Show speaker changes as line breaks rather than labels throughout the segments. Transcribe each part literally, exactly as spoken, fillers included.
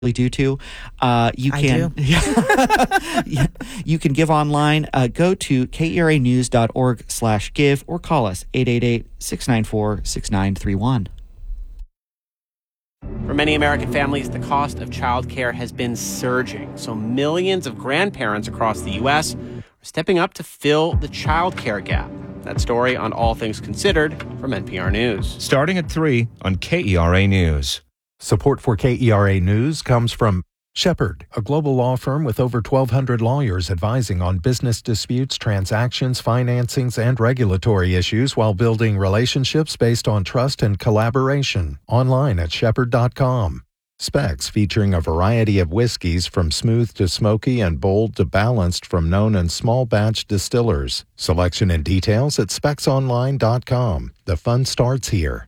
due to. Uh, you
I
can
do.
Yeah, you can give online. Uh, go to keranews.org slash give or call us eight eight eight, six nine four, six nine three one.
For many American families, the cost of childcare has been surging. So millions of grandparents across the U S are stepping up to fill the childcare gap. That story on All Things Considered from N P R News.
Starting at three on K E R A News.
Support for K E R A News comes from Shepherd, a global law firm with over twelve hundred lawyers advising on business disputes, transactions, financings, and regulatory issues while building relationships based on trust and collaboration. Online at shepherd dot com. Specs, featuring a variety of whiskeys from smooth to smoky and bold to balanced from known and small batch distillers. Selection and details at specs online dot com. The fun starts here.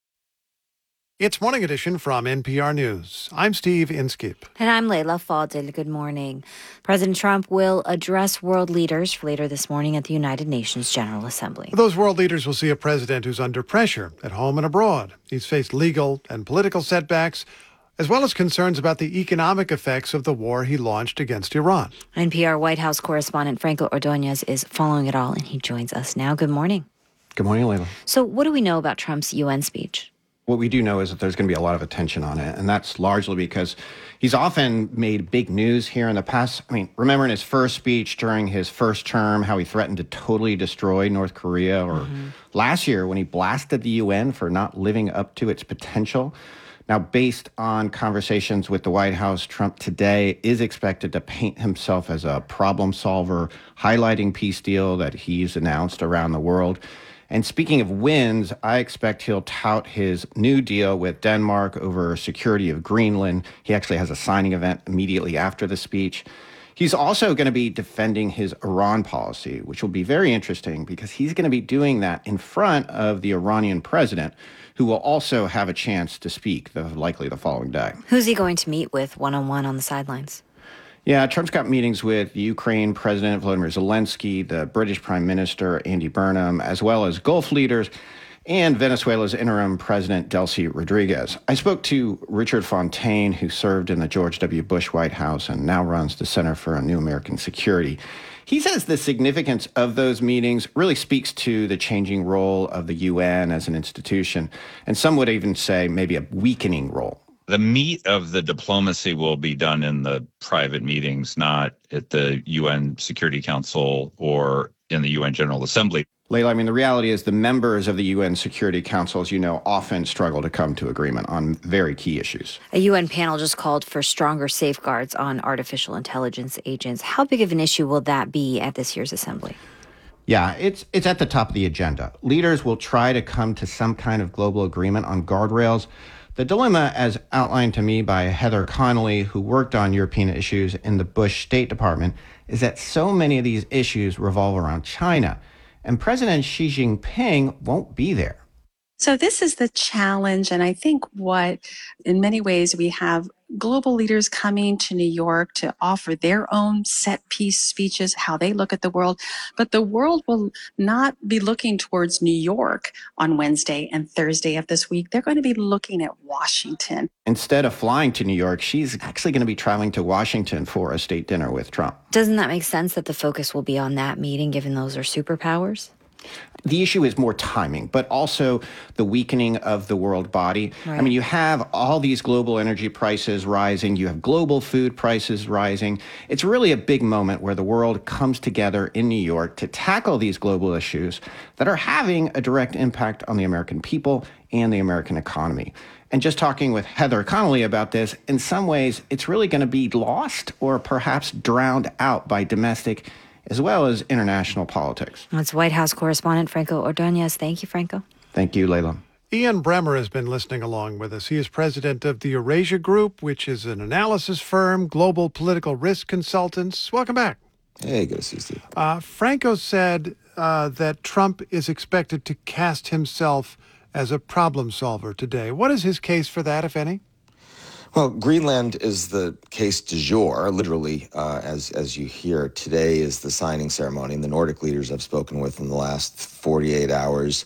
It's Morning Edition from N P R News. I'm Steve Inskip.
And I'm Layla Fadil. Good morning. President Trump will address world leaders later this morning at the United Nations General Assembly.
Those world leaders will see a president who's under pressure at home and abroad. He's faced legal and political setbacks, as well as concerns about the economic effects of the war he launched against Iran.
N P R White House correspondent Franco Ordonez is following it all, and he joins us now. Good morning.
Good morning, Layla.
So what do we know about Trump's U N speech?
What we do know is that there's going to be a lot of attention on it, and that's largely because he's often made big news here in the past. I mean, remember in his first speech during his first term, how he threatened to totally destroy North Korea, or mm-hmm. last year when he blasted the U N for not living up to its potential. Now, based on conversations with the White House, Trump today is expected to paint himself as a problem solver, highlighting peace deal that he's announced around the world. And speaking of wins, I expect he'll tout his new deal with Denmark over security of Greenland. He actually has a signing event immediately after the speech. He's also going to be defending his Iran policy, which will be very interesting because he's going to be doing that in front of the Iranian president, who will also have a chance to speak, the, likely the following day.
Who's he going to meet with one-on-one on the sidelines?
Yeah, Trump's got meetings with the Ukraine President Volodymyr Zelensky, the British Prime Minister Andy Burnham, as well as Gulf leaders, and Venezuela's interim President Delcy Rodriguez. I spoke to Richard Fontaine, who served in the George W. Bush White House and now runs the Center for New American Security. He says the significance of those meetings really speaks to the changing role of the U N as an institution, and some would even say maybe a weakening role.
The meat of the diplomacy will be done in the private meetings, not at the U N Security Council or in the U N General Assembly.
Layla, I mean, the reality is the members of the U N Security Council, as you know, often struggle to come to agreement on very key issues.
A U N panel just called for stronger safeguards on artificial intelligence agents. How big of an issue will that be at this year's assembly?
Yeah, it's it's at the top of the agenda. Leaders will try to come to some kind of global agreement on guardrails. The dilemma, as outlined to me by Heather Connolly, who worked on European issues in the Bush State Department, is that so many of these issues revolve around China, and President Xi Jinping won't be there.
So this is the challenge, and I think what, in many ways, we have global leaders coming to New York to offer their own set-piece speeches, how they look at the world. But the world will not be looking towards New York on Wednesday and Thursday of this week. They're going to be looking at Washington.
Instead of flying to New York, she's actually going to be traveling to Washington for a state dinner with Trump.
Doesn't that make sense that the focus will be on that meeting, given those are superpowers?
The issue is more timing, but also the weakening of the world body.
Right.
I mean, you have all these global energy prices rising. You have global food prices rising. It's really a big moment where the world comes together in New York to tackle these global issues that are having a direct impact on the American people and the American economy. And just talking with Heather Connolly about this, in some ways, it's really going to be lost or perhaps drowned out by domestic as well as international politics.
That's White House correspondent Franco Ordonez. Thank you, Franco.
Thank you, Layla.
Ian Bremmer has been listening along with us. He is president of the Eurasia Group, which is an analysis firm, global political risk consultants. Welcome back.
Hey, good to see you, Steve.
Uh, Franco said uh, that Trump is expected to cast himself as a problem solver today. What is his case for that, if any?
Well, Greenland is the case du jour, literally, uh, as as you hear. Today is the signing ceremony, and the Nordic leaders I've spoken with in the last forty-eight hours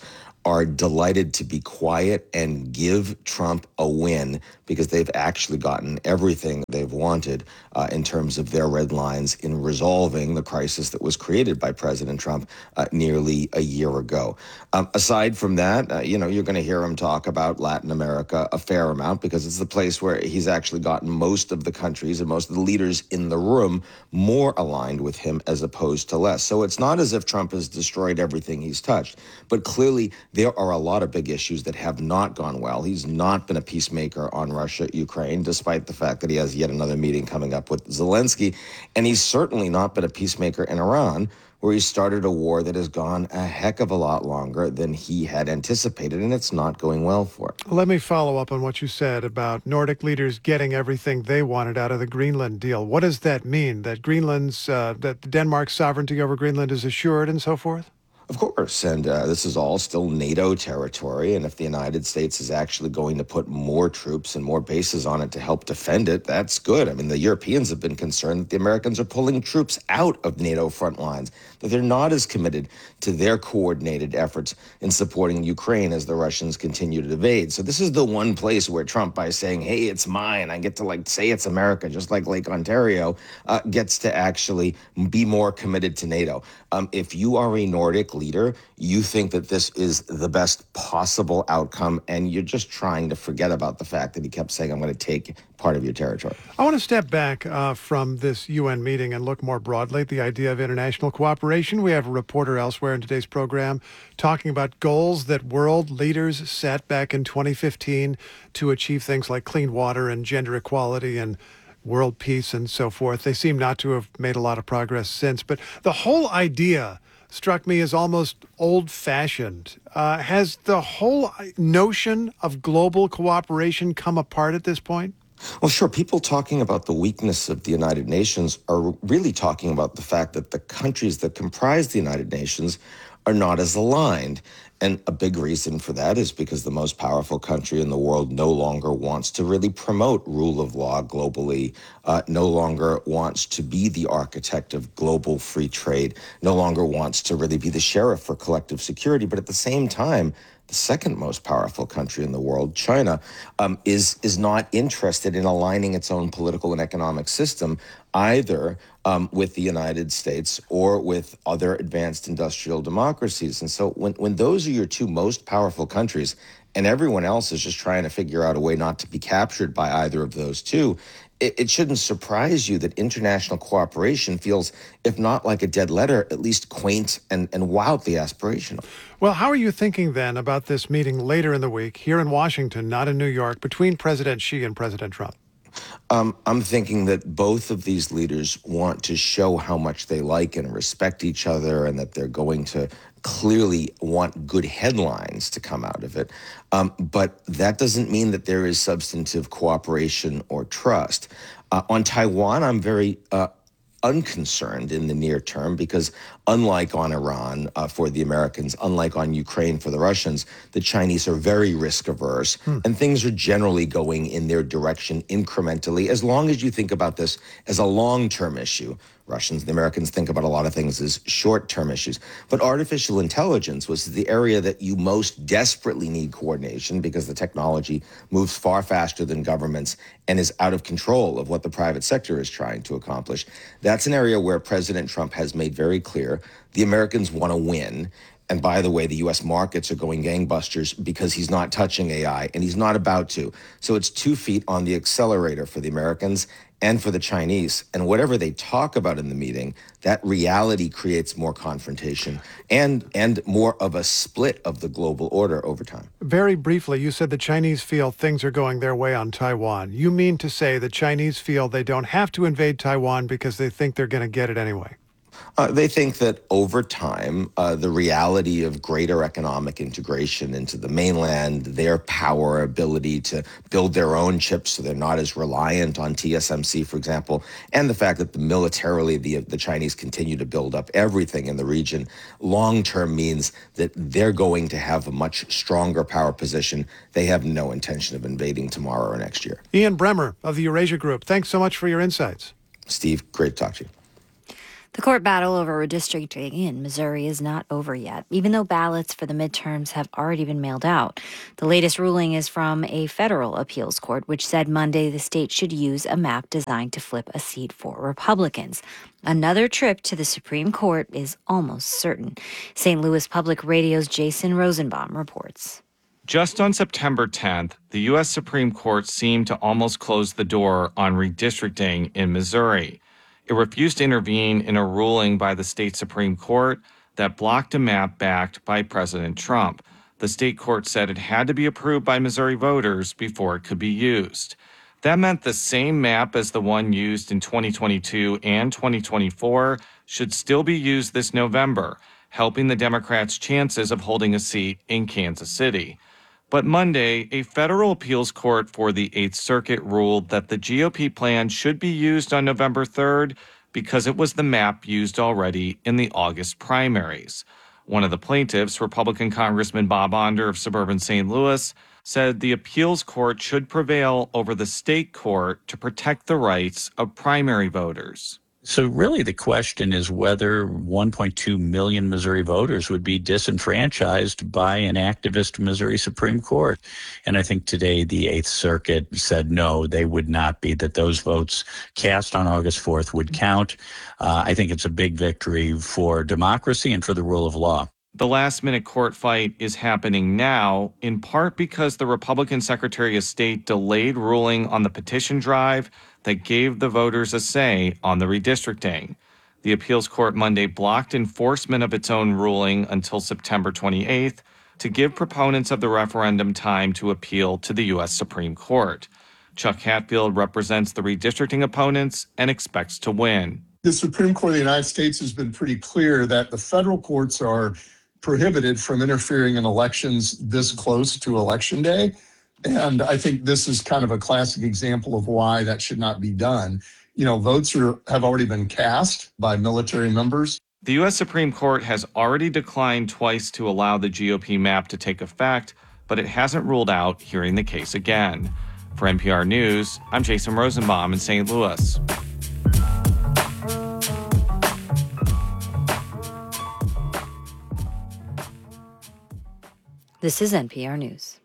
are delighted to be quiet and give Trump a win because they've actually gotten everything they've wanted uh, in terms of their red lines in resolving the crisis that was created by President Trump uh, nearly a year ago. Um, aside from that, uh, you know, you're going to hear him talk about Latin America a fair amount because it's the place where he's actually gotten most of the countries and most of the leaders in the room more aligned with him as opposed to less. So it's not as if Trump has destroyed everything he's touched, but clearly there are a lot of big issues that have not gone well. He's not been a peacemaker on Russia, Ukraine, despite the fact that he has yet another meeting coming up with Zelensky. And he's certainly not been a peacemaker in Iran, where he started a war that has gone a heck of a lot longer than he had anticipated, and it's not going well for it.
Let me follow up on what you said about Nordic leaders getting everything they wanted out of the Greenland deal. What does that mean? That Greenland's, uh, that Denmark's sovereignty over Greenland is assured and so forth?
Of course, and uh, this is all still NATO territory, and if the United States is actually going to put more troops and more bases on it to help defend it, that's good. I mean, the Europeans have been concerned that the Americans are pulling troops out of NATO front lines, that they're not as committed to their coordinated efforts in supporting Ukraine as the Russians continue to invade. So this is the one place where Trump, by saying, hey, it's mine, I get to like say it's America, just like Lake Ontario, uh, gets to actually be more committed to NATO. Um, if you are a Nordic leader, you think that this is the best possible outcome, and you're just trying to forget about the fact that he kept saying, I'm going to take part of your territory.
I want to step back uh, from this U N meeting and look more broadly at the idea of international cooperation. We have a reporter elsewhere in today's program talking about goals that world leaders set back in twenty fifteen to achieve things like clean water and gender equality and world peace and so forth. They seem not to have made a lot of progress since, but the whole idea struck me as almost old-fashioned. Uh, has the whole notion of global cooperation come apart at this point?
Well, sure. People talking about the weakness of the United Nations are really talking about the fact that the countries that comprise the United Nations are not as aligned. And a big reason for that is because the most powerful country in the world no longer wants to really promote rule of law globally, uh, no longer wants to be the architect of global free trade, no longer wants to really be the sheriff for collective security. But at the same time, the second most powerful country in the world, China, um, is is not interested in aligning its own political and economic system either um, with the United States or with other advanced industrial democracies. And so when, when those are your two most powerful countries and everyone else is just trying to figure out a way not to be captured by either of those two, it, it shouldn't surprise you that international cooperation feels, if not like a dead letter, at least quaint and, and wildly aspirational.
Well, how are you thinking then about this meeting later in the week here in Washington, not in New York, between President Xi and President Trump?
Um, I'm thinking that both of these leaders want to show how much they like and respect each other, and that they're going to clearly want good headlines to come out of it. Um, but that doesn't mean that there is substantive cooperation or trust. Uh, on Taiwan, I'm very uh, unconcerned in the near term because unlike on Iran uh, for the Americans, unlike on Ukraine for the Russians, the Chinese are very risk averse hmm. and things are generally going in their direction incrementally as long as you think about this as a long-term issue. Russians and the Americans think about a lot of things as short-term issues. But artificial intelligence was the area that you most desperately need coordination because the technology moves far faster than governments and is out of control of what the private sector is trying to accomplish. That's an area where President Trump has made very clear the Americans want to win. And by the way, the U S markets are going gangbusters because he's not touching A I, and he's not about to. So it's two feet on the accelerator for the Americans and for the Chinese. And whatever they talk about in the meeting, that reality creates more confrontation and and more of a split of the global order over time.
Very briefly, you said the Chinese feel things are going their way on Taiwan. You mean to say the Chinese feel they don't have to invade Taiwan because they think they're going to get it anyway?
Uh, they think that over time, uh, the reality of greater economic integration into the mainland, their power, ability to build their own chips so they're not as reliant on T S M C, for example, and the fact that the militarily the, the Chinese continue to build up everything in the region, long-term means that they're going to have a much stronger power position. They have no intention of invading tomorrow or next year.
Ian Bremmer of the Eurasia Group, thanks so much for your insights.
Steve, great to talk to you.
The court battle over redistricting in Missouri is not over yet, even though ballots for the midterms have already been mailed out. The latest ruling is from a federal appeals court, which said Monday the state should use a map designed to flip a seat for Republicans. Another trip to the Supreme Court is almost certain. Saint Louis Public Radio's Jason Rosenbaum reports.
Just on September tenth, the U S Supreme Court seemed to almost close the door on redistricting in Missouri. It refused to intervene in a ruling by the state Supreme Court that blocked a map backed by President Trump. The state court said it had to be approved by Missouri voters before it could be used. That meant the same map as the one used in twenty twenty-two and twenty twenty-four should still be used this November, helping the Democrats' chances of holding a seat in Kansas City. But Monday, a federal appeals court for the Eighth Circuit ruled that the G O P plan should be used on November third because it was the map used already in the August primaries. One of the plaintiffs, Republican Congressman Bob Onder of suburban Saint Louis, said the appeals court should prevail over the state court to protect the rights of primary voters.
So really the question is whether one point two million Missouri voters would be disenfranchised by an activist Missouri Supreme Court. And I think today the Eighth Circuit said no, they would not be, that those votes cast on August fourth would count. Uh, I think it's a big victory for democracy and for the rule of law.
The last-minute court fight is happening now, in part because the Republican Secretary of State delayed ruling on the petition drive that gave the voters a say on the redistricting. The appeals court Monday blocked enforcement of its own ruling until September twenty-eighth to give proponents of the referendum time to appeal to the U S Supreme Court. Chuck Hatfield represents the redistricting opponents and expects to win.
The Supreme Court of the United States has been pretty clear that the federal courts are prohibited from interfering in elections this close to Election Day. And I think this is kind of a classic example of why that should not be done. You know, votes are, have already been cast by military members.
The U S Supreme Court has already declined twice to allow the G O P map to take effect, but it hasn't ruled out hearing the case again. For N P R News, I'm Jason Rosenbaum in Saint Louis.
This is N P R News.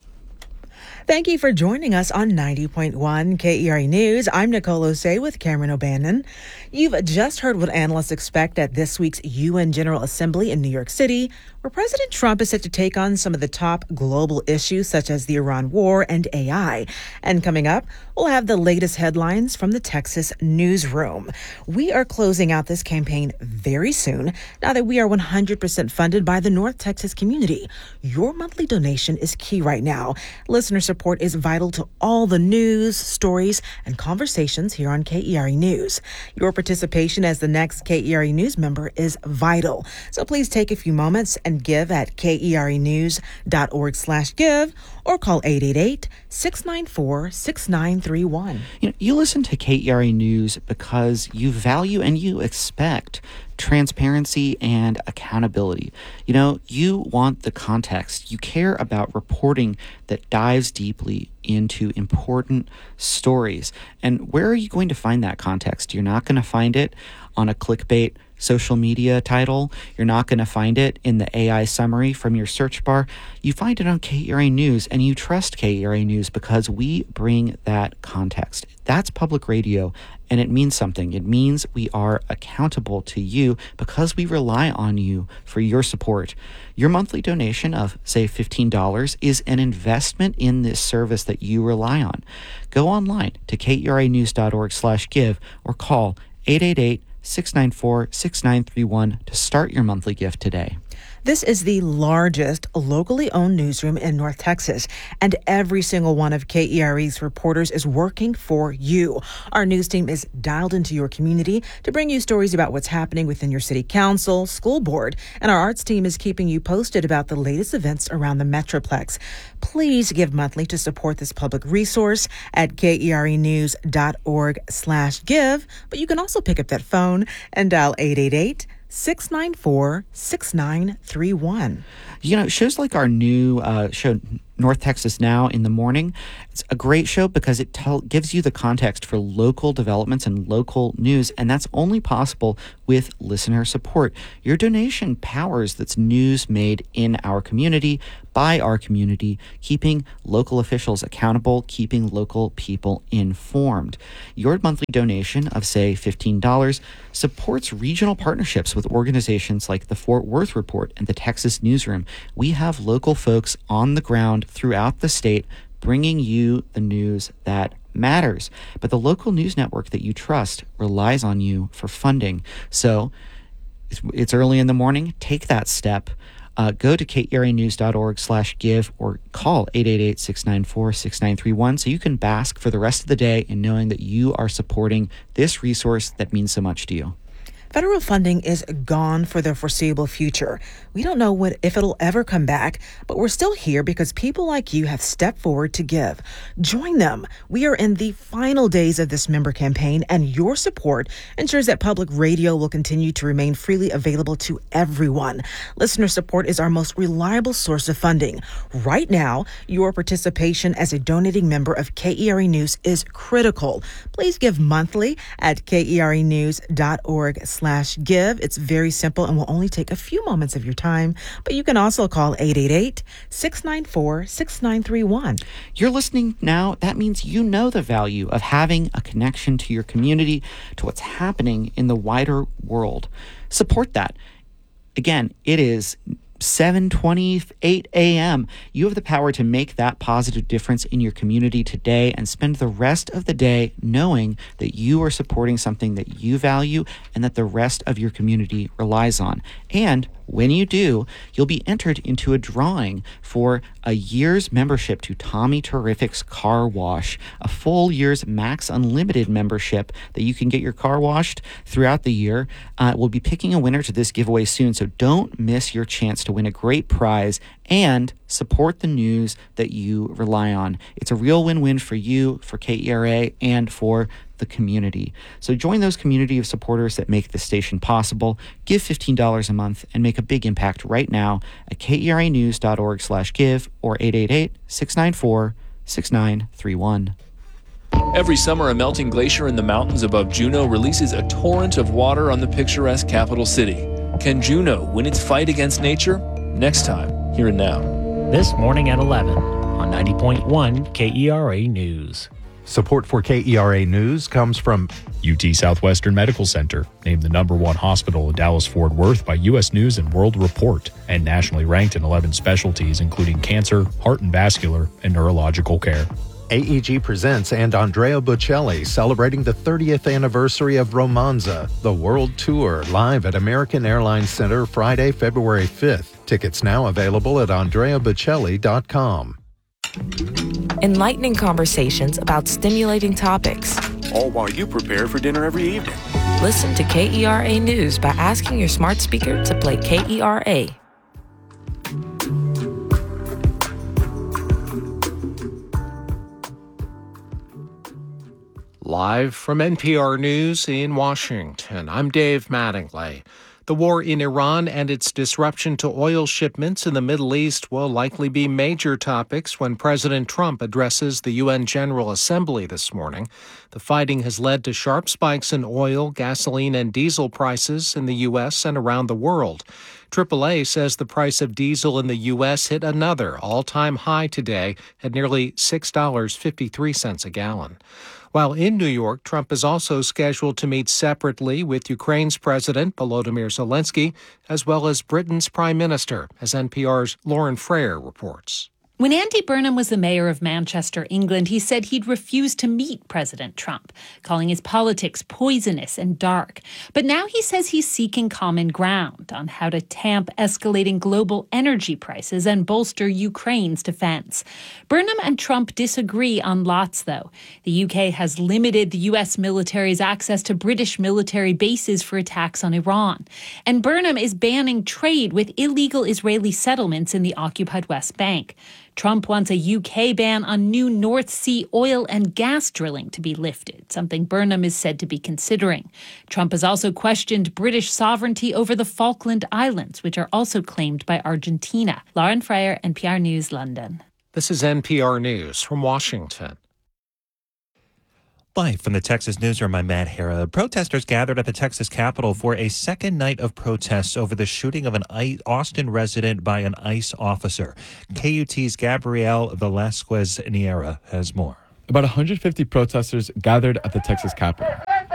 Thank you for joining us on ninety point one K E R A News. I'm Nicole Osei with Cameron O'Bannon. You've just heard what analysts expect at this week's U N General Assembly in New York City, where President Trump is set to take on some of the top global issues such as the Iran war and A I. And coming up, we'll have the latest headlines from the Texas newsroom. We are closing out this campaign very soon, now that we are one hundred percent funded by the North Texas community. Your monthly donation is key right now. Listener support is vital to all the news, stories, and conversations here on K E R A News. Your participation as the next K E R A News member is vital. So please take a few moments and give at keranews.org slash give or call eight eight eight, six nine four, six nine three one.
You know, you listen to K E R A News because you value and you expect transparency and accountability. You know, you want the context. You care about reporting that dives deeply into important stories. And where are you going to find that context? You're not going to find it on a clickbait social media title. You're not going to find it in the A I summary from your search bar. You find it on K E R A News, and you trust K E R A News because we bring that context. That's public radio, and it means something. It means we are accountable to you because we rely on you for your support. Your monthly donation of, say, fifteen dollars is an investment in this service that you rely on. Go online to keranews.org slash give or call eight eight eight, six nine four, six nine three one to start your monthly gift today.
This is the largest locally owned newsroom in North Texas, and every single one of K E R A's reporters is working for you. Our news team is dialed into your community to bring you stories about what's happening within your city council, school board, and our arts team is keeping you posted about the latest events around the Metroplex. Please give monthly to support this public resource at keranews.org slash give, but you can also pick up that phone and dial eight eight eight, six nine four, six nine three one.
You know, shows like our new uh, show, North Texas Now in the morning. It's a great show because it tell, gives you the context for local developments and local news, and that's only possible with listener support. Your donation powers that's news made in our community, by our community, keeping local officials accountable, keeping local people informed. Your monthly donation of, say, fifteen dollars supports regional partnerships with organizations like the Fort Worth Report and the Texas Newsroom. We have local folks on the ground throughout the state bringing you the news that matters. But the local news network that you trust relies on you for funding. So it's, it's early in the morning. Take that step. Uh, go to K E R A news dot org slash give or call eight eight eight, six nine four, six nine three one so you can bask for the rest of the day in knowing that you are supporting this resource that means so much to you.
Federal funding is gone for the foreseeable future. We don't know when, if it'll ever come back, but we're still here because people like you have stepped forward to give. Join them. We are in the final days of this member campaign, and your support ensures that public radio will continue to remain freely available to everyone. Listener support is our most reliable source of funding. Right now, your participation as a donating member of K E R A News is critical. Please give monthly at K E R A news dot org slash give. It's very simple and will only take a few moments of your time, but you can also call eight eight eight, six nine four, six nine three one.
You're listening now. That means you know the value of having a connection to your community, to what's happening in the wider world. Support that. Again, it is seven twenty-eight a.m. You have the power to make that positive difference in your community today and spend the rest of the day knowing that you are supporting something that you value and that the rest of your community relies on. And when you do, you'll be entered into a drawing for a year's membership to Tommy Terrific's Car Wash, a full year's Max Unlimited membership that you can get your car washed throughout the year. Uh, we'll be picking a winner to this giveaway soon, so don't miss your chance to win a great prize and support the news that you rely on. It's a real win-win for you, for K E R A, and for the community. So join those community of supporters that make this station possible. Give fifteen dollars a month and make a big impact right now at K E R A news dot org slash give or eight eight eight, six nine four, six nine three one.
Every summer, a melting glacier in the mountains above Juneau releases a torrent of water on the picturesque capital city. Can Juneau win its fight against nature? Next time, here and now.
This morning at eleven on ninety point one K E R A News.
Support for K E R A News comes from
U T Southwestern Medical Center, named the number one hospital in Dallas-Fort Worth by U S News and World Report, and nationally ranked in eleven specialties, including cancer, heart and vascular, and neurological care.
A E G presents and Andrea Bocelli celebrating the thirtieth anniversary of Romanza, the world tour, live at American Airlines Center Friday, February fifth. Tickets now available at andrea bocelli dot com.
Enlightening conversations about stimulating topics.
All while you prepare for dinner every evening.
Listen to K E R A News by asking your smart speaker to play K E R A.
Live from N P R News in Washington, I'm Dave Mattingly. The war in Iran and its disruption to oil shipments in the Middle East will likely be major topics when President Trump addresses the U N General Assembly this morning. The fighting has led to sharp spikes in oil, gasoline, and diesel prices in the U S and around the world. triple A says the price of diesel in the U S hit another all-time high today at nearly six dollars and fifty-three cents a gallon. While in New York, Trump is also scheduled to meet separately with Ukraine's President Volodymyr Zelensky, as well as Britain's Prime Minister, as N P R's Lauren Frayer reports.
When Andy Burnham was the mayor of Manchester, England, he said he'd refuse to meet President Trump, calling his politics poisonous and dark. But now he says he's seeking common ground on how to tamp escalating global energy prices and bolster Ukraine's defense. Burnham and Trump disagree on lots, though. The U K has limited the U S military's access to British military bases for attacks on Iran. And Burnham is banning trade with illegal Israeli settlements in the occupied West Bank. Trump wants a U K ban on new North Sea oil and gas drilling to be lifted, something Burnham is said to be considering. Trump has also questioned British sovereignty over the Falkland Islands, which are also claimed by Argentina. Lauren Frayer, N P R News, London.
This is N P R News from Washington.
Live from the Texas Newsroom, I'm Matt Hara. Protesters gathered at the Texas Capitol for a second night of protests over the shooting of an Austin resident by an ICE officer. K U T's Gabrielle Velasquez Niera has more.
About one hundred fifty protesters gathered at the Texas Capitol.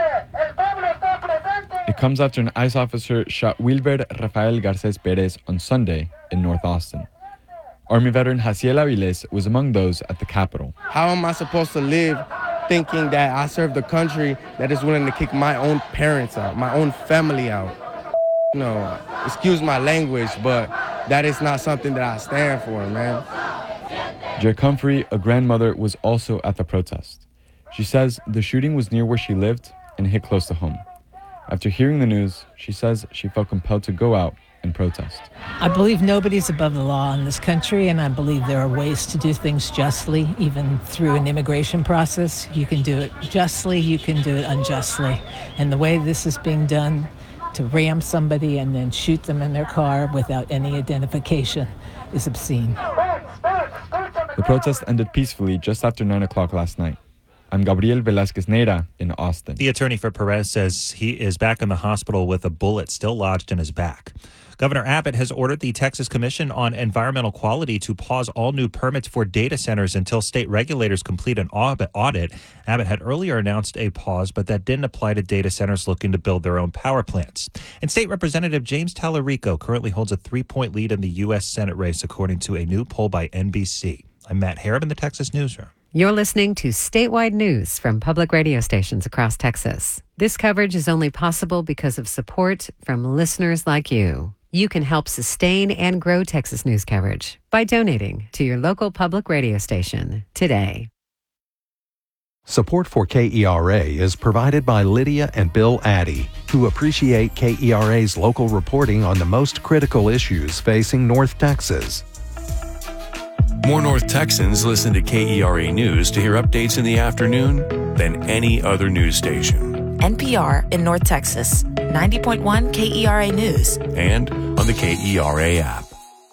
It comes after an ICE officer shot Wilber Rafael Garces Perez on Sunday in North Austin. Army veteran Jaciel Aviles was among those at the Capitol.
How am I supposed to live thinking that I serve the country that is willing to kick my own parents out, my own family out? No, excuse my language, but that is not something that I stand for, man.
Jack Humphrey, a grandmother, was also at the protest. She says the shooting was near where she lived and hit close to home. After hearing the news, she says she felt compelled to go out and protest.
I believe nobody's above the law in this country, and I believe there are ways to do things justly, even through an immigration process. You can do it justly, you can do it unjustly. And the way this is being done, to ram somebody and then shoot them in their car without any identification, is obscene.
The protest ended peacefully just after nine o'clock last night. I'm Gabriel Velasquez Neira in Austin.
The attorney for Perez says he is back in the hospital with a bullet still lodged in his back. Governor Abbott has ordered the Texas Commission on Environmental Quality to pause all new permits for data centers until state regulators complete an audit. Abbott had earlier announced a pause, but that didn't apply to data centers looking to build their own power plants. And State Representative James Tallarico currently holds a three-point lead in the U S Senate race, according to a new poll by N B C. I'm Matt Harab in the Texas Newsroom.
You're listening to statewide news from public radio stations across Texas. This coverage is only possible because of support from listeners like you. You can help sustain and grow Texas news coverage by donating to your local public radio station today.
Support for K E R A is provided by Lydia and Bill Addy, who appreciate K E R A's local reporting on the most critical issues facing North Texas.
More North Texans listen to K E R A News to hear updates in the afternoon than any other news station.
N P R in North Texas, ninety point one K E R A News.
And on the K E R A app.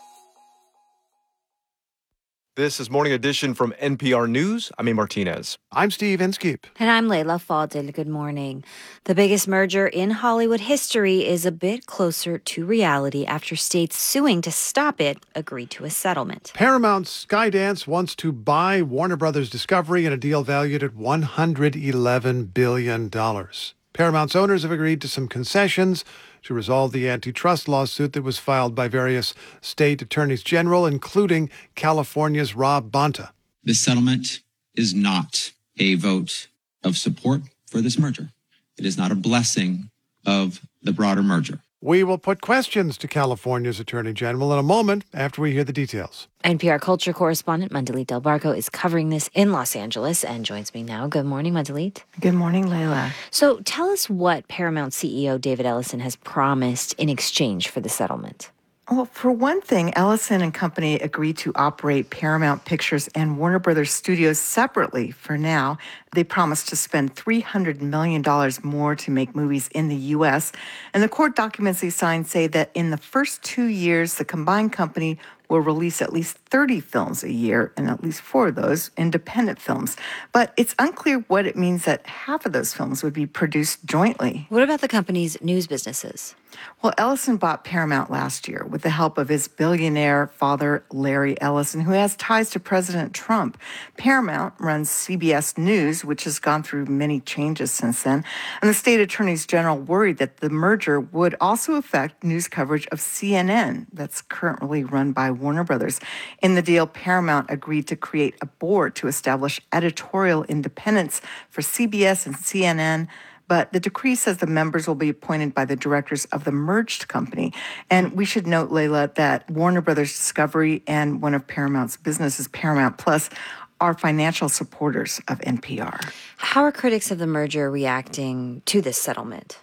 This is Morning Edition from N P R News. I'm A. Martinez.
I'm Steve Inskeep.
And I'm Layla Fadil. Good morning. The biggest merger in Hollywood history is a bit closer to reality after states suing to stop it agreed to a settlement.
Paramount's Skydance wants to buy Warner Brothers Discovery in a deal valued at one hundred eleven billion dollars. Paramount's owners have agreed to some concessions to resolve the antitrust lawsuit that was filed by various state attorneys general, including California's Rob Bonta.
This settlement is not a vote of support for this merger. It is not a blessing of the broader merger.
We will put questions to California's Attorney General in a moment after we hear the details.
N P R culture correspondent Mandalit Del Barco is covering this in Los Angeles and joins me now. Good morning, Mandalit.
Good morning, Layla.
So tell us what Paramount C E O David Ellison has promised in exchange for the settlement.
Well, for one thing, Ellison and company agreed to operate Paramount Pictures and Warner Brothers Studios separately for now. They promised to spend three hundred million dollars more to make movies in the U S. And the court documents they signed say that in the first two years, the combined company will release at least thirty films a year, and at least four of those independent films. But it's unclear what it means that half of those films would be produced jointly.
What about the company's news businesses?
Well, Ellison bought Paramount last year with the help of his billionaire father, Larry Ellison, who has ties to President Trump. Paramount runs C B S News, which has gone through many changes since then. And the state attorneys general worried that the merger would also affect news coverage of C N N, that's currently run by Warner Brothers. In the deal, Paramount agreed to create a board to establish editorial independence for C B S and C N N. But the decree says the members will be appointed by the directors of the merged company. And we should note, Layla, that Warner Brothers Discovery and one of Paramount's businesses, Paramount Plus, are financial supporters of N P R.
How are critics of the merger reacting to this settlement?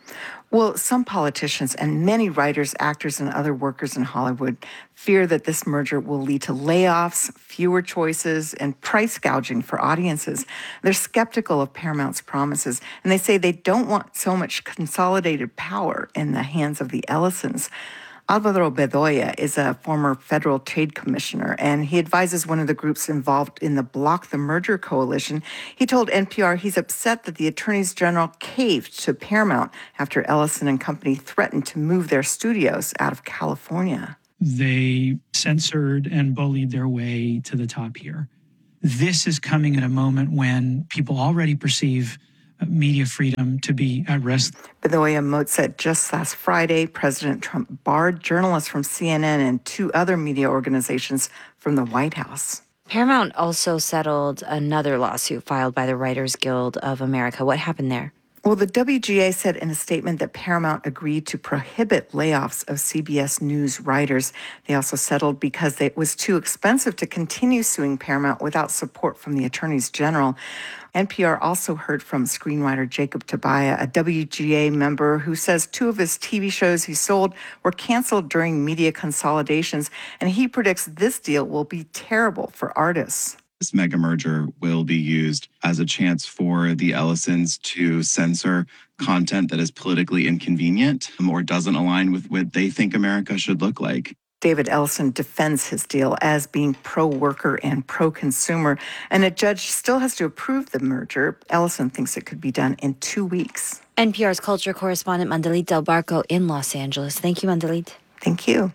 Well, some politicians and many writers, actors, and other workers in Hollywood fear that this merger will lead to layoffs, fewer choices, and price gouging for audiences. They're skeptical of Paramount's promises, and they say they don't want so much consolidated power in the hands of the Ellisons. Alvaro Bedoya is a former federal trade commissioner, and he advises one of the groups involved in the Block the Merger coalition. He told N P R he's upset that the attorneys general caved to Paramount after Ellison and company threatened to move their studios out of California.
They censored and bullied their way to the top here. This is coming at a moment when people already perceive media freedom to be at risk.
Bedoya Moat said just last Friday, President Trump barred journalists from C N N and two other media organizations from the White House.
Paramount also settled another lawsuit filed by the Writers Guild of America. What happened there?
Well, the W G A said in a statement that Paramount agreed to prohibit layoffs of C B S News writers. They also settled because it was too expensive to continue suing Paramount without support from the attorneys general. N P R also heard from screenwriter Jacob Tobiah, a W G A member who says two of his T V shows he sold were canceled during media consolidations, and he predicts this deal will be terrible for artists.
This mega merger will be used as a chance for the Ellisons to censor content that is politically inconvenient or doesn't align with what they think America should look like.
David Ellison defends his deal as being pro-worker and pro-consumer, and a judge still has to approve the merger. Ellison thinks it could be done in two weeks.
N P R's culture correspondent Mandalit Del Barco in Los Angeles. Thank you, Mandalit.
Thank you.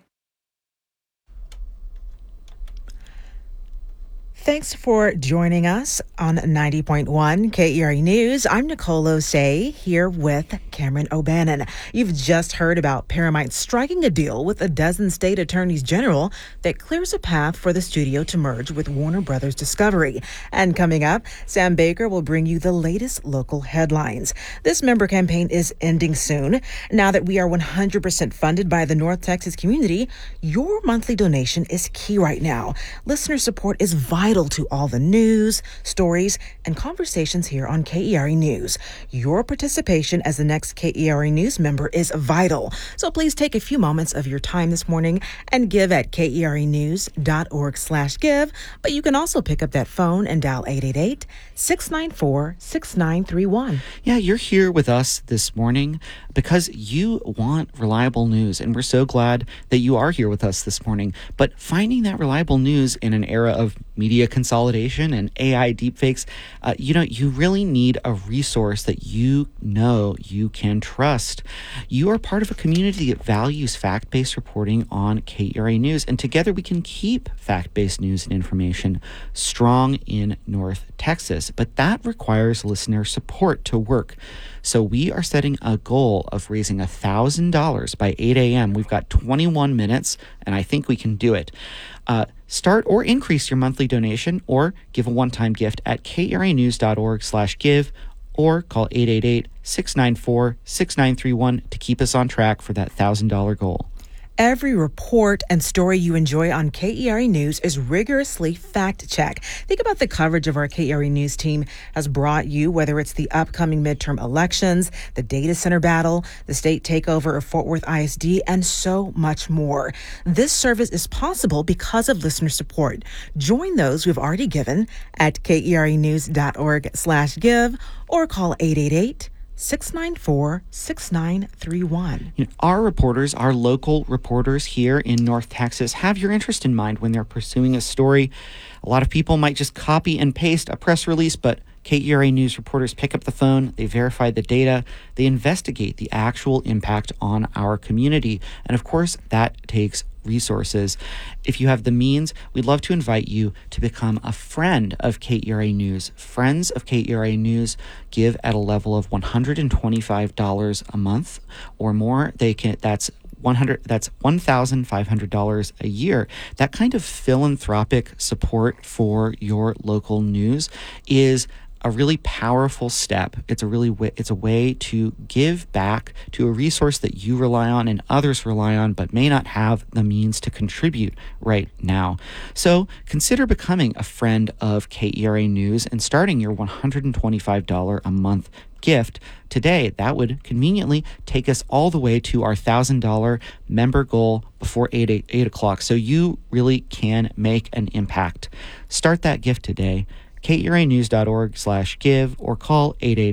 Thanks for joining us on ninety point one K E R A News. I'm Nicole Osei here with Cameron O'Bannon. You've just heard about Paramount striking a deal with a dozen state attorneys general that clears a path for the studio to merge with Warner Brothers Discovery. And coming up, Sam Baker will bring you the latest local headlines. This member campaign is ending soon. Now that we are one hundred percent funded by the North Texas community, your monthly donation is key right now. Listener support is vital to all the news, stories, and conversations here on K E R A News. Your participation as the next K E R A News member is vital. So please take a few moments of your time this morning and give at keranews.org slash give. But you can also pick up that phone and dial eight eight eight, six nine four, six nine three one.
Yeah, you're here with us this morning because you want reliable news, and we're so glad that you are here with us this morning. But finding that reliable news in an era of media consolidation and A I deepfakes, uh, you know, you really need a resource that you know you can trust. You are part of a community that values fact-based reporting on K E R A News, and together we can keep fact-based news and information strong in North Texas. But that requires listener support to work. So we are setting a goal of raising one thousand dollars by eight a.m. We've got twenty-one minutes, and I think we can do it. Uh, start or increase your monthly donation or give a one-time gift at keranews.org slash give or call eight eight eight, six nine four, six nine three one to keep us on track for that one thousand dollars goal.
Every report and story you enjoy on K E R A News is rigorously fact-checked. Think about the coverage of our K E R A News team has brought you, whether it's the upcoming midterm elections, the data center battle, the state takeover of Fort Worth I S D, and so much more. This service is possible because of listener support. Join those we've already given at keranews.org slash give or call eight eight eight, six nine four, six nine three one.
You know, our reporters, our local reporters here in North Texas, have your interest in mind when they're pursuing a story. A lot of people might just copy and paste a press release, but K E R A News reporters pick up the phone, they verify the data, they investigate the actual impact on our community. And of course, that takes resources. If you have the means, we'd love to invite you to become a friend of K E R A News. Friends of K E R A News give at a level of one hundred twenty-five dollars a month or more. They can that's one hundred that's one thousand five hundred dollars a year. That kind of philanthropic support for your local news is a really powerful step. It's a really way, it's a way to give back to a resource that you rely on and others rely on, but may not have the means to contribute right now. So consider becoming a friend of K E R A News and starting your one hundred twenty-five dollars a month gift today. That would conveniently take us all the way to our one thousand dollars member goal before eight, eight, eight o'clock. So you really can make an impact. Start that gift today. keranews.org slash give or call eight eight eight,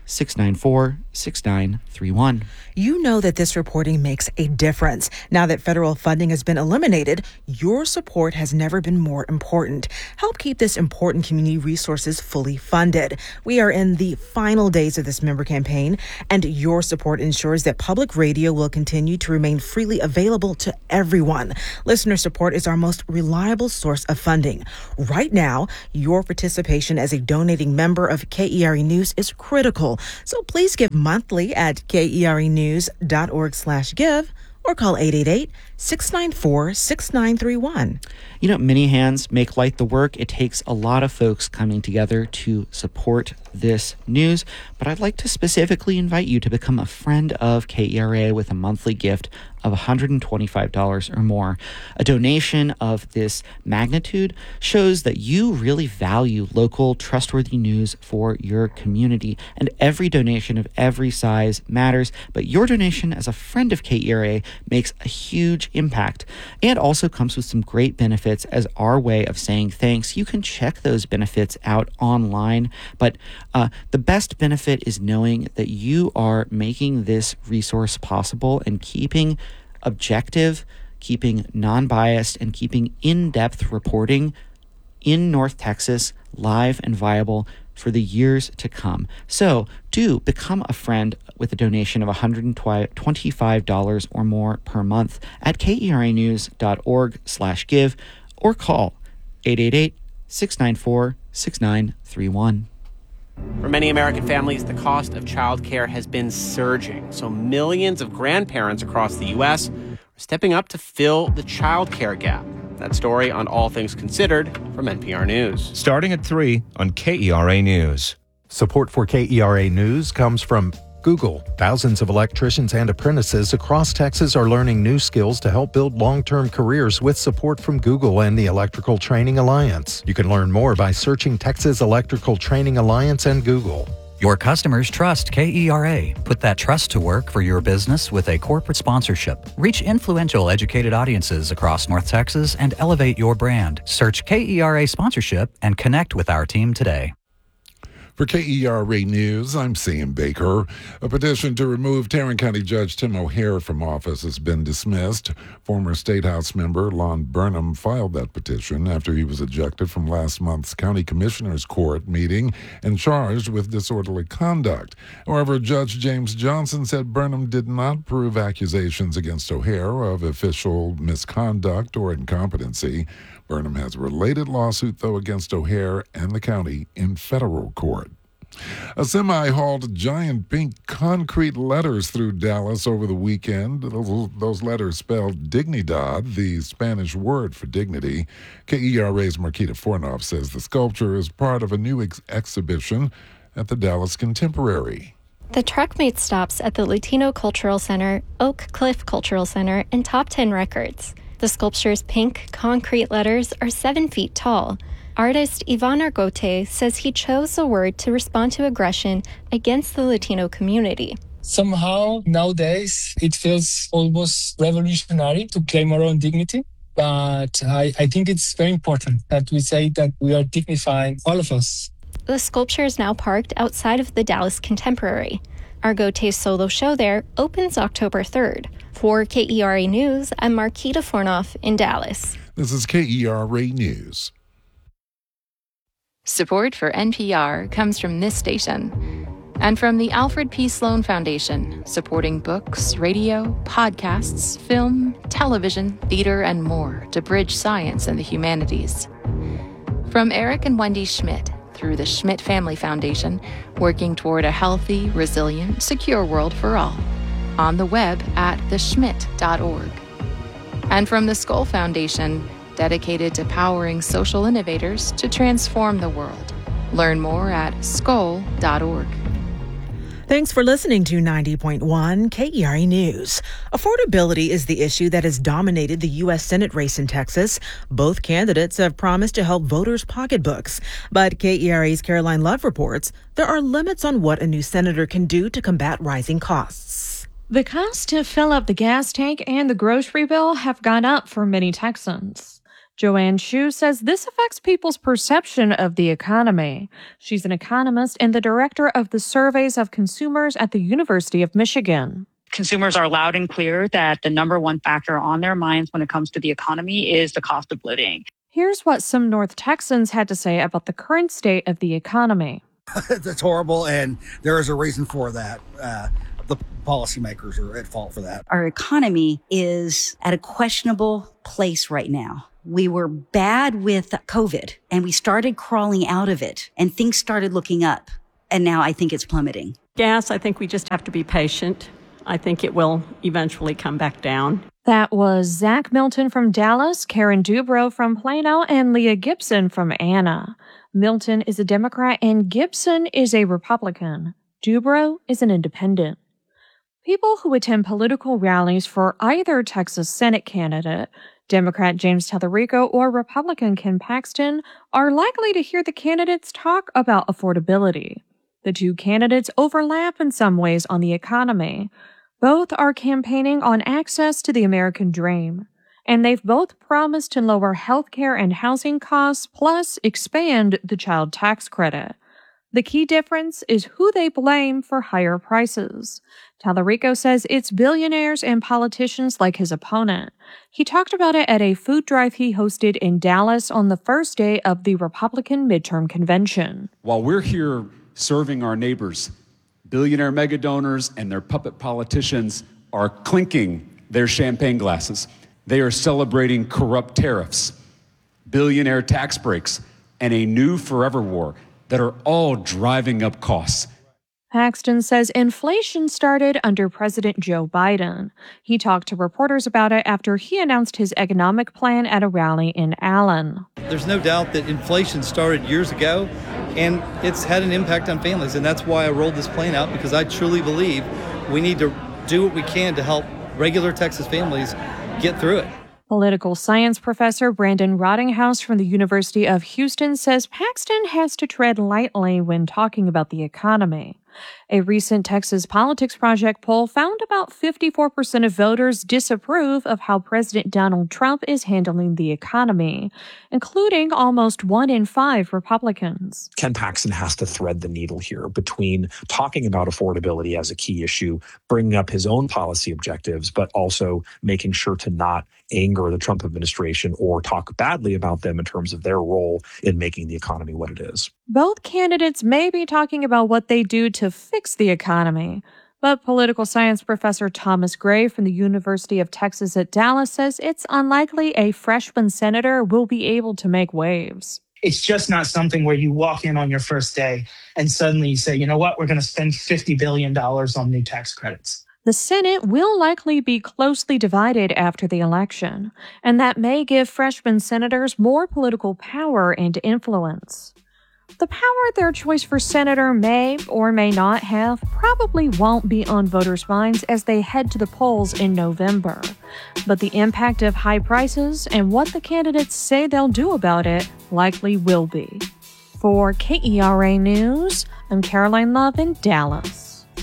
six nine four, six nine three one.
You know that this reporting makes a difference. Now that federal funding has been eliminated, your support has never been more important. Help keep this important community resources fully funded. We are in the final days of this member campaign, and your support ensures that public radio will continue to remain freely available to everyone. Listener support is our most reliable source of funding. Right now, your participation as a donating member of K E R E News is critical. So please give monthly at kerenews.org slash give or call eight eight eight, six nine four, six nine three one.
You know, many hands make light the work. It takes a lot of folks coming together to support this news, but I'd like to specifically invite you to become a friend of K E R A with a monthly gift of one hundred twenty-five dollars or more. A donation of this magnitude shows that you really value local, trustworthy news for your community, and every donation of every size matters, but your donation as a friend of K E R A makes a huge impact and also comes with some great benefits as our way of saying thanks. You can check those benefits out online, but uh, the best benefit is knowing that you are making this resource possible and keeping objective, keeping non-biased, and keeping in-depth reporting in North Texas live and viable for the years to come. So do become a friend with a donation of one hundred twenty-five dollars or more per month at kerenews.org slash give or call eight eight eight, six nine four, six nine three one.
For many American families, the cost of childcare has been surging. So millions of grandparents across the U S are stepping up to fill the childcare gap. That story on All Things Considered from N P R News.
Starting at three on K E R A News.
Support for K E R A News comes from Google. Thousands of electricians and apprentices across Texas are learning new skills to help build long-term careers with support from Google and the Electrical Training Alliance. You can learn more by searching Texas Electrical Training Alliance and Google.
Your customers trust K E R A. Put that trust to work for your business with a corporate sponsorship. Reach influential, educated audiences across North Texas and elevate your brand. Search K E R A sponsorship and connect with our team today.
For K E R A News, I'm Sam Baker. A petition to remove Tarrant County Judge Tim O'Hare from office has been dismissed. Former State House member Lon Burnham filed that petition after he was ejected from last month's County Commissioners Court meeting and charged with disorderly conduct. However, Judge James Johnson said Burnham did not prove accusations against O'Hare of official misconduct or incompetency. Burnham has a related lawsuit, though, against O'Hare and the county in federal court. A semi hauled giant pink concrete letters through Dallas over the weekend. Those letters spelled Dignidad, the Spanish word for dignity. K E R A's Marquita Fornoff says the sculpture is part of a new ex- exhibition at the Dallas Contemporary.
The truck made stops at the Latino Cultural Center, Oak Cliff Cultural Center, and Top ten Records. The sculpture's pink, concrete letters are seven feet tall. Artist Ivan Argote says he chose the word to respond to aggression against the Latino community.
Somehow, nowadays, it feels almost revolutionary to claim our own dignity. But I, I think it's very important that we say that we are dignifying all of us.
The sculpture is now parked outside of the Dallas Contemporary. Argote's solo show there opens October third. For K E R A News, I'm Marquita Fornoff in Dallas.
This is K E R A News.
Support for N P R comes from this station and from the Alfred P. Sloan Foundation, supporting books, radio, podcasts, film, television, theater, and more to bridge science and the humanities. From Eric and Wendy Schmidt, through the Schmidt Family Foundation, working toward a healthy, resilient, secure world for all. On the web at the schmidt dot org. And from the Skoll Foundation, dedicated to powering social innovators to transform the world. Learn more at skoll dot org.
Thanks for listening to ninety point one K E R A News. Affordability is the issue that has dominated the U S Senate race in Texas. Both candidates have promised to help voters' pocketbooks. But K E R A's Caroline Love reports there are limits on what a new senator can do to combat rising costs.
The cost to fill up the gas tank and the grocery bill have gone up for many Texans.
Joanne Shu says this affects people's perception of the economy. She's an economist and the director of the surveys of consumers at the University of Michigan.
Consumers are loud and clear that the number one factor on their minds when it comes to the economy is the cost of living.
Here's what some North Texans had to say about the current state of the economy.
That's horrible, and there is a reason for that. Uh, the policymakers are at fault for that.
Our economy is at a questionable place right now. We were bad with COVID, and we started crawling out of it, and things started looking up. And now I think it's plummeting.
Gas, I think we just have to be patient. I think it will eventually come back down.
That was Zach Milton from Dallas, Karen Dubrow from Plano, and Leah Gibson from Anna. Milton is a Democrat and Gibson is a Republican. Dubrow is an independent. People who attend political rallies for either Texas Senate candidate, Democrat James Tallarico or Republican Ken Paxton, are likely to hear the candidates talk about affordability. The two candidates overlap in some ways on the economy. Both are campaigning on access to the American dream, and they've both promised to lower healthcare and housing costs, plus expand the child tax credit. The key difference is who they blame for higher prices. Tallarico says it's billionaires and politicians like his opponent. He talked about it at a food drive he hosted in Dallas on the first day of the Republican midterm convention.
While we're here serving our neighbors, billionaire mega donors and their puppet politicians are clinking their champagne glasses. They are celebrating corrupt tariffs, billionaire tax breaks, and a new forever war that are all driving up costs.
Paxton says inflation started under President Joe Biden. He talked to reporters about it after he announced his economic plan at a rally in Allen.
There's no doubt that inflation started years ago, and it's had an impact on families, and that's why I rolled this plan out, because I truly believe we need to do what we can to help regular Texas families get through it.
Political science professor Brandon Rottinghouse from the University of Houston says Paxton has to tread lightly when talking about the economy. A recent Texas Politics Project poll found about fifty-four percent of voters disapprove of how President Donald Trump is handling the economy, including almost one in five Republicans.
Ken Paxton has to thread the needle here between talking about affordability as a key issue, bringing up his own policy objectives, but also making sure to not anger the Trump administration or talk badly about them in terms of their role in making the economy what it is.
Both candidates may be talking about what they do to fix the economy, but political science professor Thomas Gray from the University of Texas at Dallas says it's unlikely a freshman senator will be able to make waves.
It's just not something where you walk in on your first day and suddenly you say, you know what, we're going to spend fifty billion dollars on new tax credits.
The Senate will likely be closely divided after the election, and that may give freshman senators more political power and influence. The power their choice for senator may or may not have probably won't be on voters' minds as they head to the polls in November. But the impact of high prices and what the candidates say they'll do about it likely will be. For K E R A News, I'm Caroline Love in Dallas.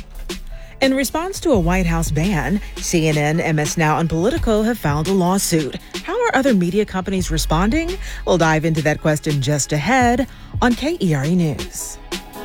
In response to a White House ban, C N N, M S Now, and Politico have filed a lawsuit. How are other media companies responding? We'll dive into that question just ahead on K E R A News.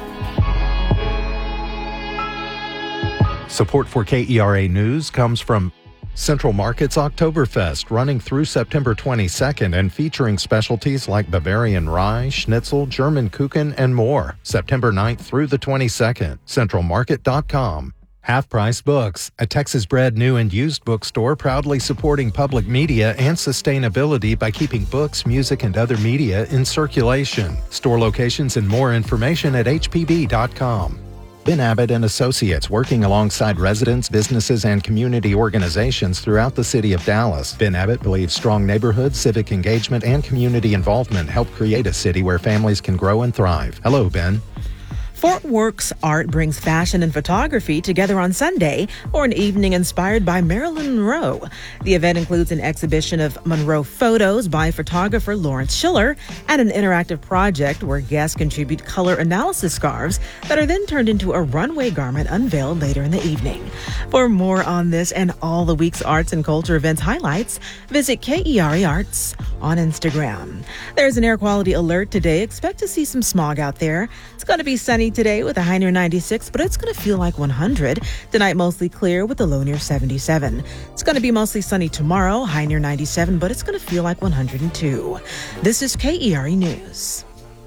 Support for K E R A News comes from Central Market's Oktoberfest, running through September twenty-second and featuring specialties like Bavarian Rye, Schnitzel, German Kuchen, and more. September ninth through the twenty-second. central market dot com. Half Price Books, a Texas-bred new and used bookstore proudly supporting public media and sustainability by keeping books, music, and other media in circulation. Store locations and more information at h p b dot com. Ben Abbott and Associates, working alongside residents, businesses, and community organizations throughout the city of Dallas. Ben Abbott believes strong neighborhoods, civic engagement, and community involvement help create a city where families can grow and thrive. Hello, Ben.
Fort Works Art brings fashion and photography together on Sunday for an evening inspired by Marilyn Monroe. The event includes an exhibition of Monroe photos by photographer Lawrence Schiller and an interactive project where guests contribute color analysis scarves that are then turned into a runway garment unveiled later in the evening. For more on this and all the week's arts and culture events highlights, visit K E R A Arts on Instagram. There's an air quality alert today. Expect to see some smog out there. It's going to be sunny today with a high near ninety-six, but it's going to feel like one hundred. Tonight, mostly clear with a low near seventy-seven. It's going to be mostly sunny tomorrow, high near ninety-seven, but it's going to feel like one hundred two. This is K E R A News.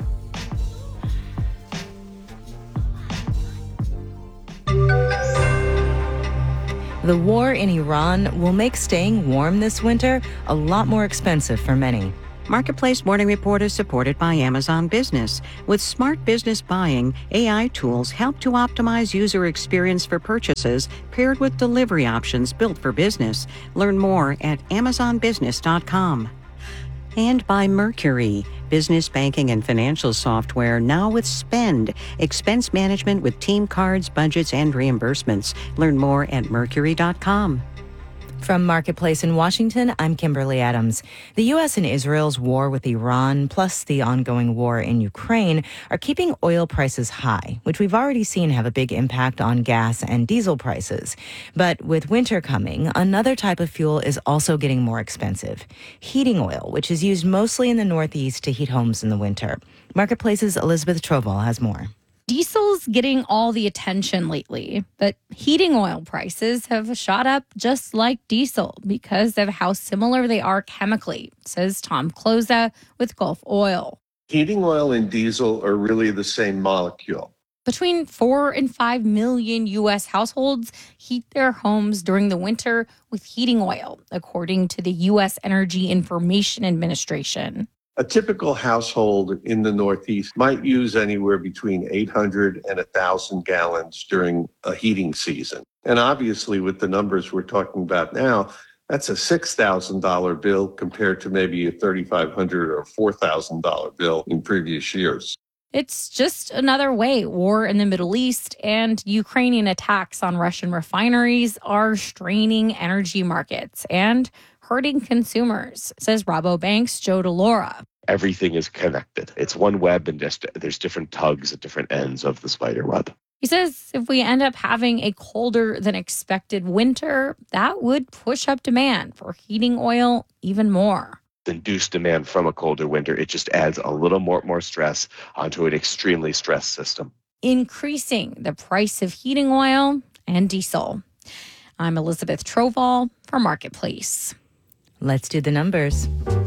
The war in Iran will make staying warm this winter a lot more expensive for many.
Marketplace Morning Report is supported by Amazon Business. With smart business buying, A I tools help to optimize user experience for purchases paired with delivery options built for business. Learn more at amazon business dot com. And by Mercury, business banking and financial software now with Spend, expense management with team cards, budgets, and reimbursements. Learn more at mercury dot com.
From Marketplace in Washington, I'm Kimberly Adams. The U S and Israel's war with Iran, plus the ongoing war in Ukraine, are keeping oil prices high, which we've already seen have a big impact on gas and diesel prices. But with winter coming, another type of fuel is also getting more expensive: heating oil, which is used mostly in the Northeast to heat homes in the winter. Marketplace's Elizabeth Troval has more.
Diesel's getting all the attention lately, but heating oil prices have shot up just like diesel because of how similar they are chemically, says Tom Cloza with Gulf Oil.
Heating oil and diesel are really the same molecule.
Between four and five million U S households heat their homes during the winter with heating oil, according to the U S Energy Information Administration.
A typical household in the Northeast might use anywhere between eight hundred and one thousand gallons during a heating season. And obviously, with the numbers we're talking about now, that's a six thousand dollars bill compared to maybe a three thousand five hundred dollars or four thousand dollars bill in previous years.
It's just another way war in the Middle East and Ukrainian attacks on Russian refineries are straining energy markets and hurting consumers, says Rabobank's Joe DeLaura.
Everything is connected. It's one web, and just there's different tugs at different ends of the spider web.
He says if we end up having a colder than expected winter, that would push up demand for heating oil even more.
Induced demand from a colder winter, it just adds a little more, more stress onto an extremely stressed system,
increasing the price of heating oil and diesel. I'm Elizabeth Troval for Marketplace.
Let's do the numbers.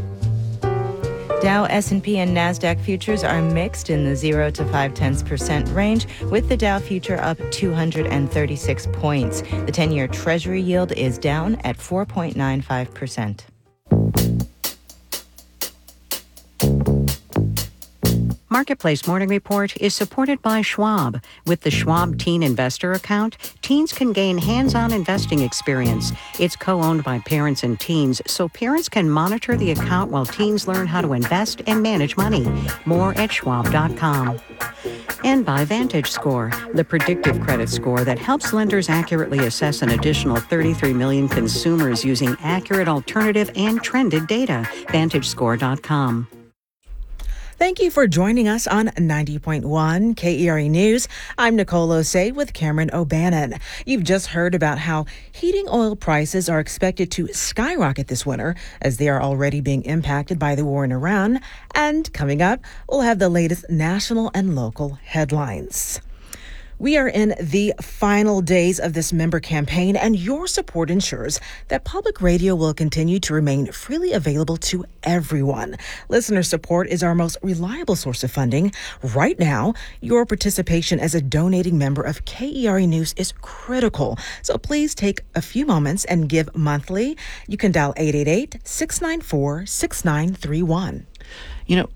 Dow, S and P, and NASDAQ futures are mixed in the zero to five tenths percent range, with the Dow future up two hundred thirty-six points. The ten-year Treasury yield is down at four point nine five percent.
Marketplace Morning Report is supported by Schwab. With the Schwab Teen Investor Account, teens can gain hands-on investing experience. It's co-owned by parents and teens, so parents can monitor the account while teens learn how to invest and manage money. More at schwab dot com. And by VantageScore, the predictive credit score that helps lenders accurately assess an additional thirty-three million consumers using accurate alternative and trended data. vantage score dot com.
Thank you for joining us on ninety point one K E R A News. I'm Nicole Osei with Cameron O'Bannon. You've just heard about how heating oil prices are expected to skyrocket this winter as they are already being impacted by the war in Iran. And coming up, we'll have the latest national and local headlines. We are in the final days of this member campaign, and your support ensures that public radio will continue to remain freely available to everyone. Listener support is our most reliable source of funding. Right now, your participation as a donating member of K E R A News is critical. So please take a few moments and give monthly. You can dial eight eight eight, six nine four, six nine three one.
You know,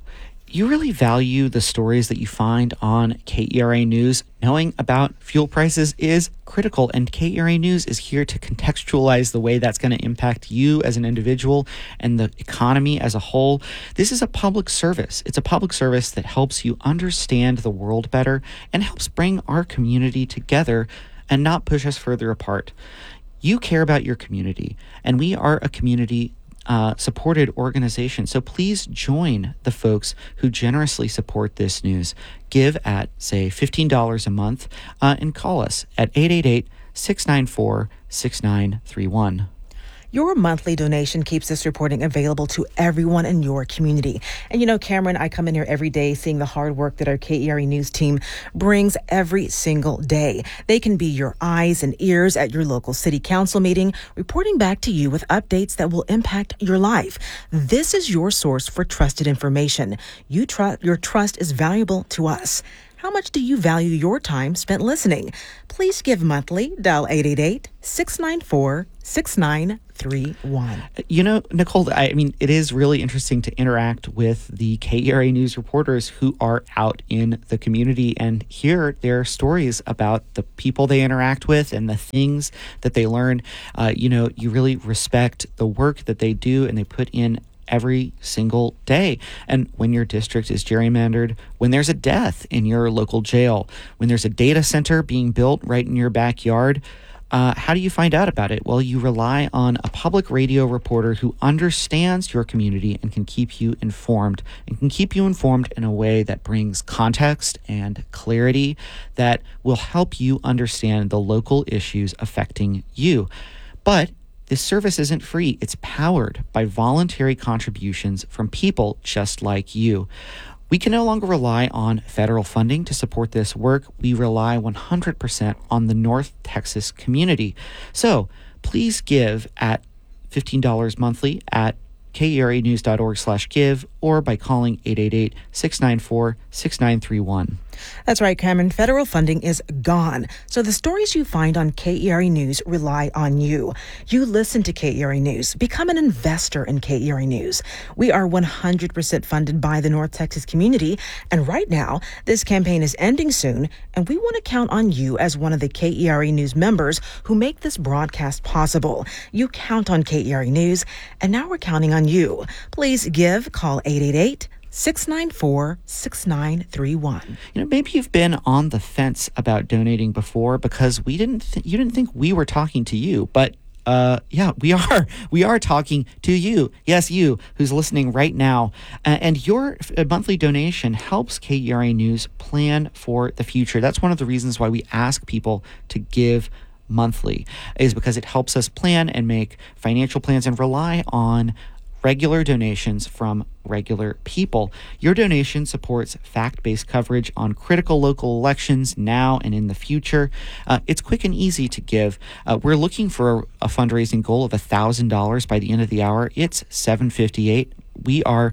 you really value the stories that you find on K E R A News, knowing about fuel prices is critical, and K E R A News is here to contextualize the way that's going to impact you as an individual and the economy as a whole. This is a public service. It's a public service that helps you understand the world better and helps bring our community together and not push us further apart. You care about your community, and we are a community Uh, supported organization. So please join the folks who generously support this news. Give at, say, fifteen dollars a month uh, and call us at eight eight eight, six nine four, six nine three one.
Your monthly donation keeps this reporting available to everyone in your community. And you know, Cameron, I come in here every day seeing the hard work that our K E R A News team brings every single day. They can be your eyes and ears at your local city council meeting, reporting back to you with updates that will impact your life. This is your source for trusted information. You tr- your trust is valuable to us. How much do you value your time spent listening? Please give monthly. Dial eight eight eight, six nine four, six nine three one.
You know, Nicole, I mean, it is really interesting to interact with the K E R A News reporters who are out in the community and hear their stories about the people they interact with and the things that they learn. Uh, you know, you really respect the work that they do and they put in every single day. And when your district is gerrymandered, when there's a death in your local jail, when there's a data center being built right in your backyard, uh, how do you find out about it? Well, you rely on a public radio reporter who understands your community and can keep you informed and can keep you informed in a way that brings context and clarity that will help you understand the local issues affecting you. But this service isn't free. It's powered by voluntary contributions from people just like you. We can no longer rely on federal funding to support this work. We rely one hundred percent on the North Texas community. So please give at fifteen dollars monthly at keranews.org slash give or by calling eight eight eight, six nine four, six nine three one.
That's right, Cameron. Federal funding is gone. So the stories you find on K E R A News rely on you. You listen to K E R A News. Become an investor in K E R A News. We are one hundred percent funded by the North Texas community. And right now, this campaign is ending soon. And we want to count on you as one of the K E R A News members who make this broadcast possible. You count on K E R A News. And now we're counting on you. Please give. Call eight eight eight, six nine four, six nine three one.
You know, maybe you've been on the fence about donating before because we didn't th- you didn't think we were talking to you, but uh yeah, we are. We are talking to you. Yes, you who's listening right now. Uh, and your f- monthly donation helps K E R A News plan for the future. That's one of the reasons why we ask people to give monthly, is because it helps us plan and make financial plans and rely on regular donations from regular people. Your donation supports fact-based coverage on critical local elections now and in the future. Uh, it's quick and easy to give. Uh, we're looking for a, a fundraising goal of one thousand dollars by the end of the hour. It's seven fifty-eight. We are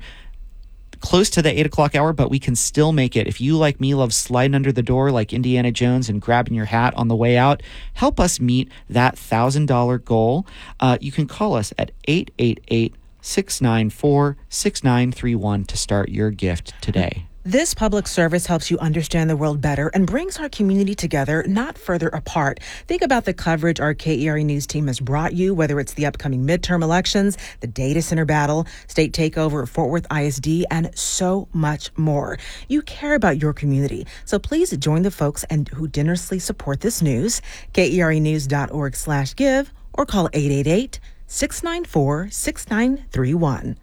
close to the eight o'clock hour, but we can still make it. If you, like me, love sliding under the door like Indiana Jones and grabbing your hat on the way out, help us meet that one thousand dollars goal. Uh, you can call us at eight eight eight, six nine four, six nine three one to start your gift today.
This public service helps you understand the world better and brings our community together, not further apart. Think about the coverage our K E R A News team has brought you, whether it's the upcoming midterm elections, the data center battle, state takeover of Fort Worth I S D, and so much more. You care about your community, so please join the folks and who generously support this news. keranews.org slash give or call eight eight eight, six nine four, six nine three one.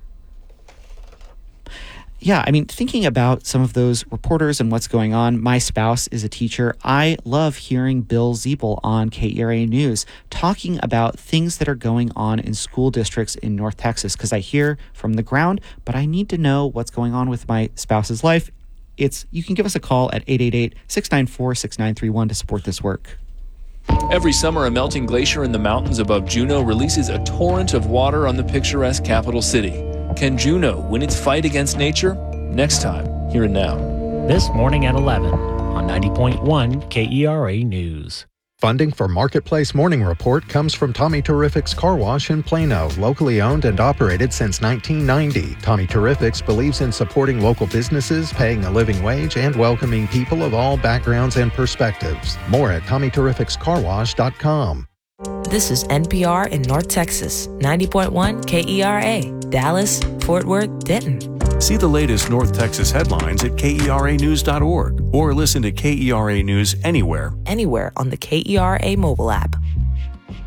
Yeah, I mean, thinking about some of those reporters and what's going on, my spouse is a teacher. I love hearing Bill Ziebel on K E R A News talking about things that are going on in school districts in North Texas, because I hear from the ground, but I need to know what's going on with my spouse's life. It's you can give us a call at eight eight eight, six nine four, six nine three one to support this work.
Every summer, a melting glacier in the mountains above Juneau releases a torrent of water on the picturesque capital city. Can Juneau win its fight against nature? Next time, here and now.
This morning at eleven on ninety point one K E R A News.
Funding for Marketplace Morning Report comes from Tommy Terrific's Car Wash in Plano, locally owned and operated since nineteen ninety. Tommy Terrific's believes in supporting local businesses, paying a living wage, and welcoming people of all backgrounds and perspectives. More at tommy terrifics car wash dot com.
This is N P R in North Texas, ninety point one K E R A, Dallas, Fort Worth, Denton.
See the latest North Texas headlines at K E R A news dot org or listen to K E R A News anywhere.
Anywhere on the K E R A mobile app.